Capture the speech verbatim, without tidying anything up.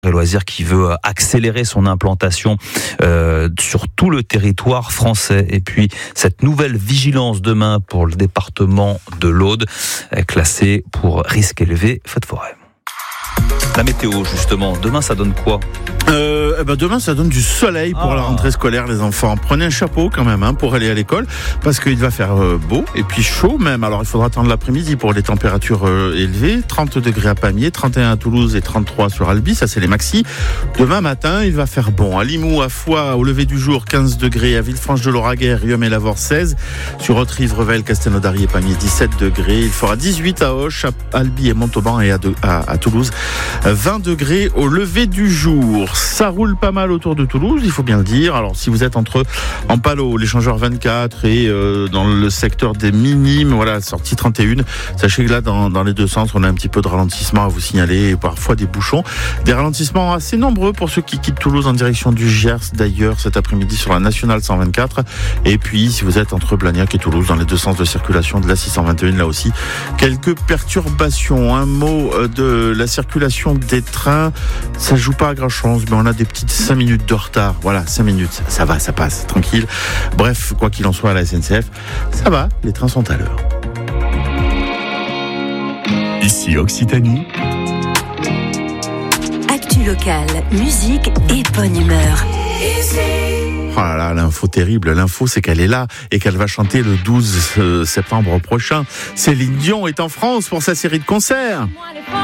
et Loisirs qui veut accélérer son implantation euh, sur tout le territoire français. Et puis cette nouvelle vigilance demain pour le département de l'Aude, classée pour risque élevé feu de forêt. La météo, justement, demain ça donne quoi ? Euh, eh ben demain ça donne du soleil pour ah. la rentrée scolaire, les enfants. Prenez un chapeau quand même hein, pour aller à l'école, parce qu'il va faire euh, beau et puis chaud même. Alors il faudra attendre l'après-midi pour les températures euh, élevées. trente degrés à Pamiers, trente et un à Toulouse et trente-trois sur Albi, ça c'est les maxis. Demain matin il va faire bon. À Limoux, à Foix, au lever du jour, quinze degrés. À Villefranche-de-Lauragais, Riom et Lavore, seize. Sur Autrive, Revel, Castelnaudary et Pamiers, dix-sept degrés. Il fera dix-huit à Auch, à Albi et Montauban et à, de, à, à Toulouse, vingt degrés au lever du jour. Ça roule pas mal autour de Toulouse, il faut bien le dire. Alors si vous êtes entre en Palo, l'échangeur vingt-quatre et euh, dans le secteur des Minimes, voilà, sortie trente et un, sachez que là dans, dans les deux sens on a un petit peu de ralentissement à vous signaler et parfois des bouchons. Des ralentissements assez nombreux pour ceux qui quittent Toulouse en direction du Gers d'ailleurs cet après-midi sur la nationale cent vingt-quatre. Et puis si vous êtes entre Blagnac et Toulouse dans les deux sens de circulation de la six cent vingt et un, là aussi quelques perturbations. Un mot de la circulation des trains, ça joue pas à grand chose, mais on a des petites cinq minutes de retard. Voilà, cinq minutes, ça va, ça passe, tranquille. Bref, quoi qu'il en soit à la S N C F, ça va, les trains sont à l'heure. Ici Occitanie. Actu locale, musique et bonne humeur. Oh là là, l'info terrible, l'info c'est qu'elle est là et qu'elle va chanter le douze septembre prochain. Céline Dion est en France pour sa série de concerts.